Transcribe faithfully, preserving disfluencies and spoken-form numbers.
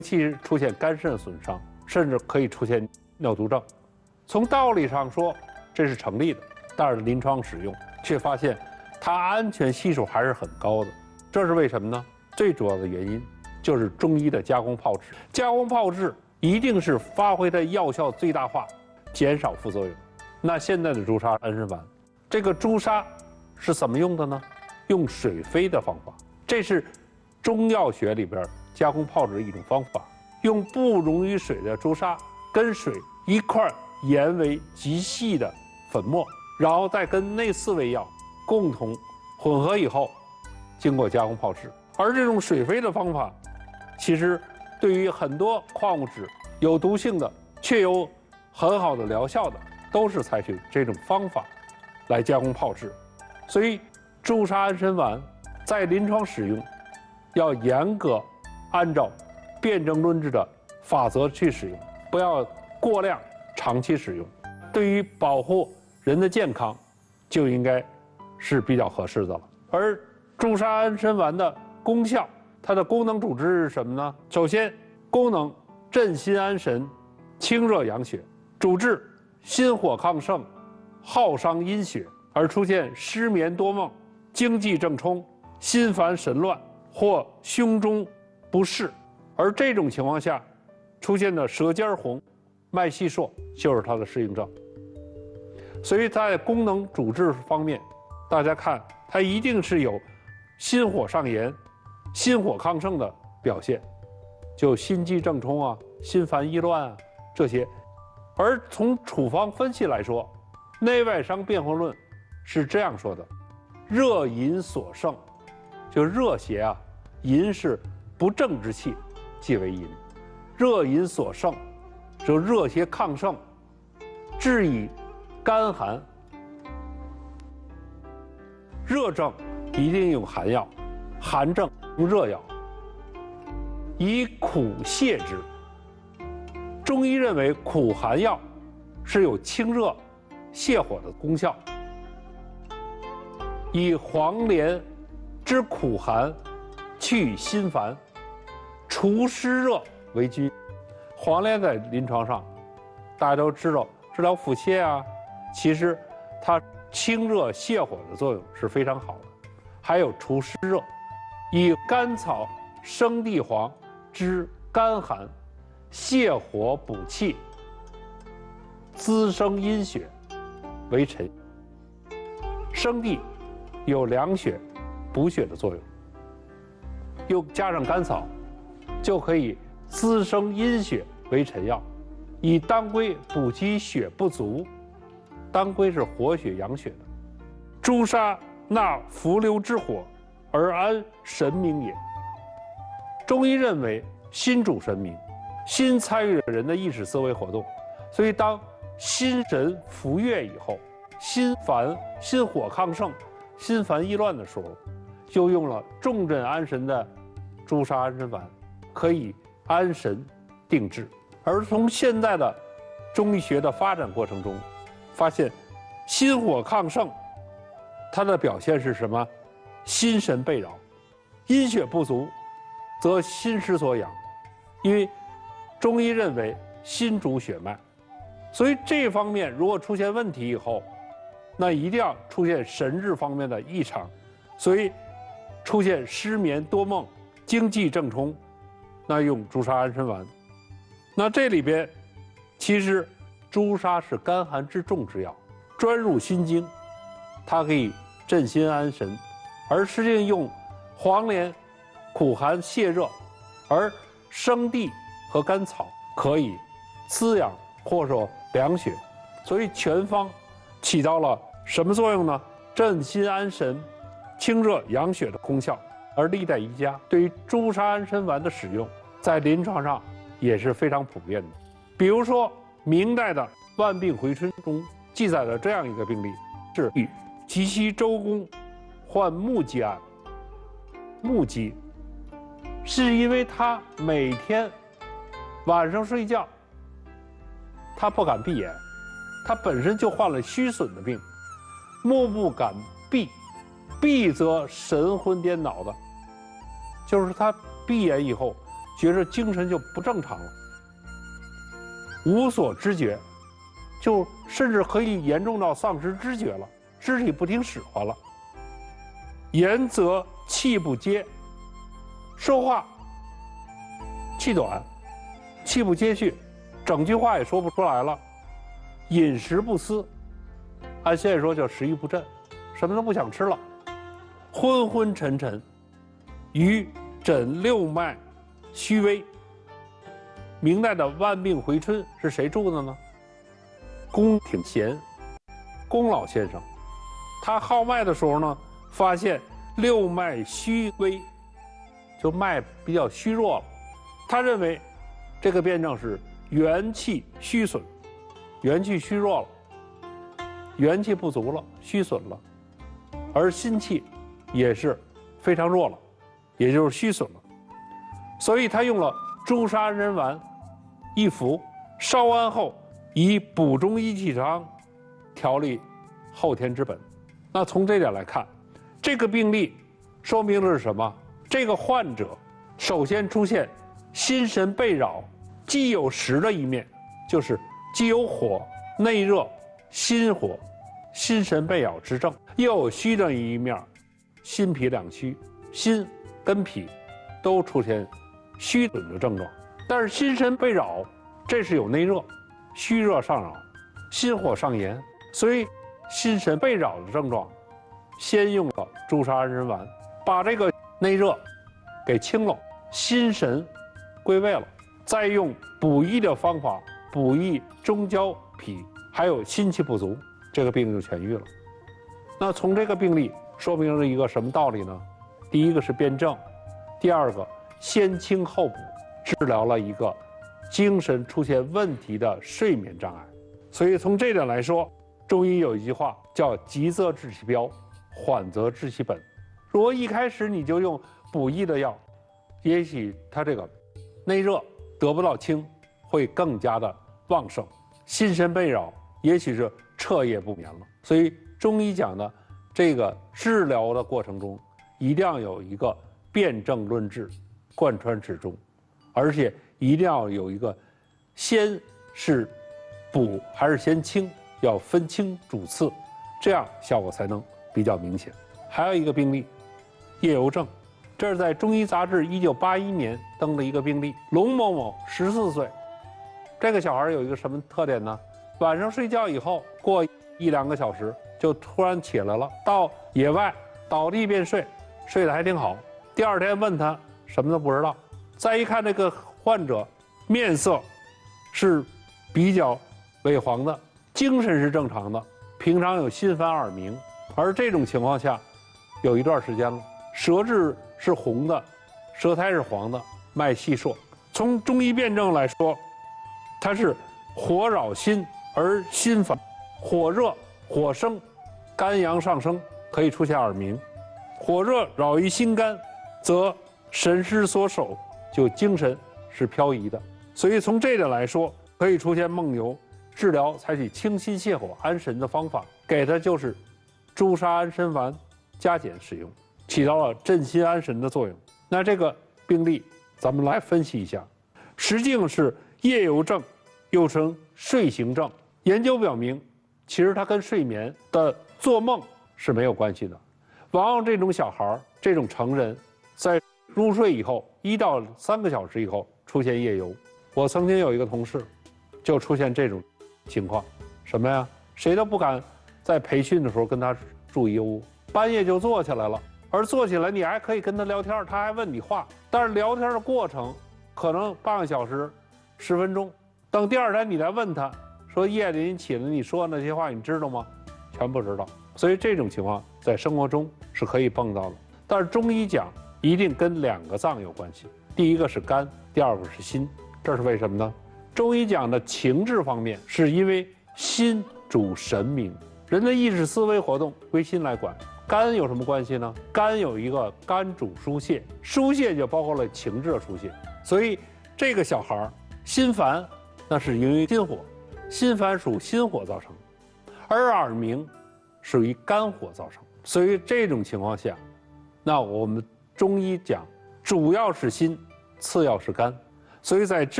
期出现肝肾损伤，甚至可以出现尿毒症。从道理上说，这是成立的，但是临床使用却发现它安全系数还是很高的。这是为什么呢？最主要的原因就是中医的加工炮制。加工炮制一定是发挥它药效最大化，减少副作用。那现在的朱砂安神丸，这个朱砂是怎么用的呢？用水飞的方法，这是中药学里边加工炮制的一种方法。用不溶于水的朱砂跟水一块研为极细的粉末，然后再跟那四味药共同混合以后，经过加工炮制。而这种水飞的方法，其实对于很多矿物质有毒性的却有很好的疗效的，都是采取这种方法来加工炮制。所以朱砂安神丸在临床使用要严格按照辨证论治的法则去使用，不要过量长期使用。对于保护人的健康，就应该是比较合适的了。而朱砂安神丸的功效，它的功能主治是什么呢？首先，功能镇心安神、清热养血，主治心火亢盛、耗伤阴血而出现失眠多梦、经济正冲、心烦神乱或胸中不适，而这种情况下出现的舌尖红、脉细数就是它的适应症。所以在功能主治方面，大家看它一定是有心火上炎、心火亢盛的表现，就心悸正冲啊、心烦意乱啊这些。而从处方分析来说，内外伤辩证论是这样说的：热淫所盛，就热邪啊，淫是不正之气，即为淫。热淫所盛，就热邪亢盛，治以干寒。热症一定用寒药，寒症用热药，以苦泻之。中医认为苦寒药是有清热泻火的功效，以黄连之苦寒，去心烦，除湿热为君。黄连在临床上大家都知道治疗腹泻啊，其实它清热泻火的作用是非常好的。还有除湿热，以甘草、生地黄之甘寒，泻火补气，滋生阴血为臣。生地有凉血、补血的作用，又加上甘草，就可以滋生阴血为臣药。以当归补其血不足，当归是活血养血的。朱砂纳伏流之火，而安神明也。中医认为心主神明，心参与了人的意识思维活动，所以当心神浮跃以后，心烦、心火亢盛、心烦意乱的时候，就用了重镇安神的朱砂安神丸，可以安神定志。而从现在的中医学的发展过程中，发现心火亢盛，它的表现是什么？心神被扰，阴血不足，则心失所养。因为中医认为心主血脉，所以这方面如果出现问题以后，那一定要出现神志方面的异常，所以出现失眠多梦、经济正冲，那用朱砂安神丸。那这里边其实朱砂是甘寒之重之药，专入心经，它可以镇心安神，而实际用黄连苦寒泻热，而生地和甘草可以滋养或者凉血，所以全方起到了什么作用呢？镇心安神、清热养血的功效。而历代医家对于朱砂安神丸的使用，在临床上也是非常普遍的。比如说明代的《万病回春》中记载了这样一个病例，是吉西周公患目疾案。目疾是因为他每天晚上睡觉，他不敢闭眼，他本身就患了虚损的病，目不敢闭，闭则神魂颠倒的，就是他闭眼以后觉着精神就不正常了，无所知觉，就甚至可以严重到丧失知觉了，肢体不听使唤了。言则气不接，说话气短，气不接续，整句话也说不出来了。饮食不思，按现在说叫食欲不振，什么都不想吃了。昏昏沉沉，与诊六脉虚微。明代的万病回春是谁著的呢？龚挺贤，龚老先生，他号脉的时候呢，发现六脉虚微，就脉比较虚弱了。他认为这个辩证是元气虚损，元气虚弱了，元气不足了，虚损了，而心气也是非常弱了，也就是虚损了。所以他用了朱砂安神丸一服，烧完后以补中益气汤调理后天之本。那从这点来看，这个病例说明的是什么？这个患者首先出现心神被扰，既有实的一面，就是既有火、内热、心火、心神被扰之症，又有虚的一面，心脾两虚，心跟脾都出现虚损的症状。但是心神被扰，这是有内热，虚热上扰，心火上炎，所以心神被扰的症状，先用了朱砂安神丸，把这个内热给清了，心神归位了，再用补益的方法补益中焦脾，还有心气不足，这个病就痊愈了。那从这个病例说明了一个什么道理呢？第一个是辩证，第二个先清后补，治疗了一个精神出现问题的睡眠障碍。所以从这点来说，中医有一句话叫急则治其标，缓则治其本。如果一开始你就用补益的药，也许他这个内热得不到清，会更加的旺盛，心神被扰，也许是彻夜不眠了。所以中医讲的这个治疗的过程中，一定要有一个辨证论治，贯穿始终，而且一定要有一个先是补还是先清，要分清主次，这样效果才能比较明显。还有一个病例，夜游症，这是在中医杂志一九八一年登的一个病例。龙某某十四岁，这个小孩有一个什么特点呢？晚上睡觉以后，过一两个小时就突然起来了，到野外倒地便睡，睡得还挺好。第二天问他什么都不知道。再一看这个患者面色是比较萎黄的，精神是正常的，平常有心烦耳鸣，而这种情况下有一段时间了，舌质是红的，舌苔是黄的，脉细数。从中医辨证来说，它是火扰心而心烦，火热火生，肝阳上升，可以出现耳鸣。火热扰于心肝，则神失所守，就精神是漂移的。所以从这点来说，可以出现梦游。治疗采取清心泻火安神的方法，给它就是朱砂安神丸加减使用，起到了镇心安神的作用。那这个病例咱们来分析一下，实际上是夜游症，又称睡行症。研究表明，其实它跟睡眠的做梦是没有关系的。往往这种小孩这种成人在入睡以后一到三个小时以后出现夜游。我曾经有一个同事就出现这种情况，什么呀？谁都不敢在培训的时候跟他住一屋，半夜就坐起来了。而坐起来你还可以跟他聊天，他还问你话，但是聊天的过程可能半个小时十分钟，等第二天你来问他说夜里你起来你说那些话你知道吗？全不知道。所以这种情况在生活中是可以碰到的。但是中医讲一定跟两个脏有关系，第一个是肝，第二个是心。这是为什么呢？中医讲的情志方面，是因为心主神明，人的意识思维活动归心来管。肝有什么关系呢？肝有一个肝主疏泄，疏泄就包括了情志的疏泄。所以这个小孩心烦，那是由于心火，心烦属心火造成，而耳鸣属于肝火造成。所以这种情况下，那我们中医讲主要是心， 次要是肝，所以在治